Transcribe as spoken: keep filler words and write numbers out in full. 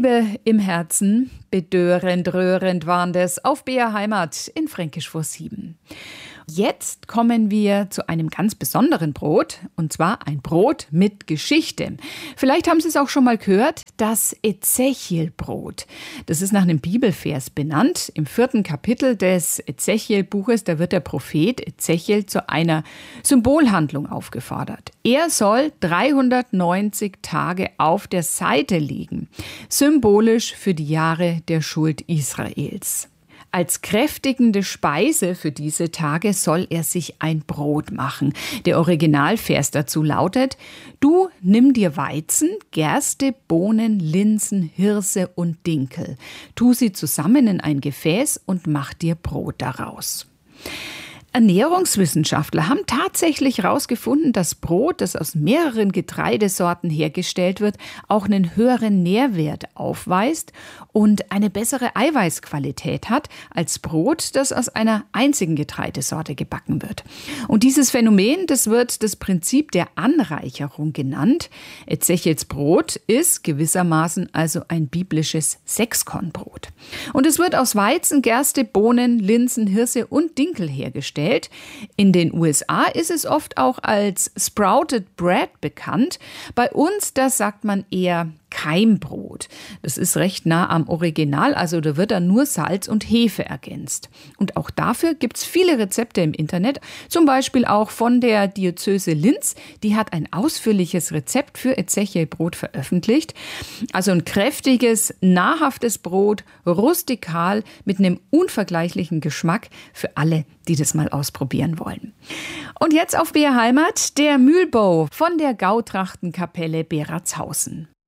Liebe im Herzen, bedörrend, rührend waren das auf B R Heimat in Fränkisch vor sieben. Jetzt kommen wir zu einem ganz besonderen Brot, und zwar ein Brot mit Geschichte. Vielleicht haben Sie es auch schon mal gehört, das Ezechiel-Brot. Das ist nach einem Bibelvers benannt. Im vierten Kapitel des Ezechiel-Buches, da wird der Prophet Ezechiel zu einer Symbolhandlung aufgefordert. Er soll dreihundertneunzig Tage auf der Seite liegen, symbolisch für die Jahre der Schuld Israels. Als kräftigende Speise für diese Tage soll er sich ein Brot machen. Der Originalvers dazu lautet: Du nimm dir Weizen, Gerste, Bohnen, Linsen, Hirse und Dinkel. Tu sie zusammen in ein Gefäß und mach dir Brot daraus. Ernährungswissenschaftler haben tatsächlich herausgefunden, dass Brot, das aus mehreren Getreidesorten hergestellt wird, auch einen höheren Nährwert aufweist und eine bessere Eiweißqualität hat als Brot, das aus einer einzigen Getreidesorte gebacken wird. Und dieses Phänomen, das wird das Prinzip der Anreicherung genannt. Ezechiels Brot ist gewissermaßen also ein biblisches Sechskornbrot. Und es wird aus Weizen, Gerste, Bohnen, Linsen, Hirse und Dinkel hergestellt. In den U S A ist es oft auch als Sprouted Bread bekannt. Bei uns, das sagt man eher Keimbrot. Das ist recht nah am Original, also da wird dann nur Salz und Hefe ergänzt. Und auch dafür gibt es viele Rezepte im Internet, zum Beispiel auch von der Diözese Linz. Die hat ein ausführliches Rezept für Ezechiel-Brot veröffentlicht. Also ein kräftiges, nahrhaftes Brot, rustikal, mit einem unvergleichlichen Geschmack für alle, die das mal ausprobieren wollen. Und jetzt auf B R Heimat, der Mühlbau von der Gautrachtenkapelle Beratshausen.